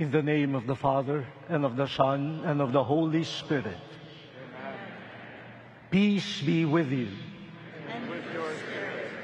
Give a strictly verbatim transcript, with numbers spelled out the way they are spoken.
In the name of the Father, and of the Son, and of the Holy Spirit. Amen. Peace be with you. And with your spirit.